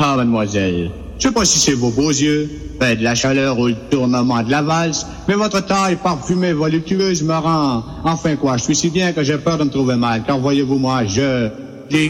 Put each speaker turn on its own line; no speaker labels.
Ah, mademoiselle, je sais pas si c'est vos beaux yeux, de la chaleur ou le tournement de la valse, mais votre taille parfumée voluptueuse me rend... Enfin quoi, je suis si bien que j'ai peur de me trouver mal, car voyez-vous, moi, je...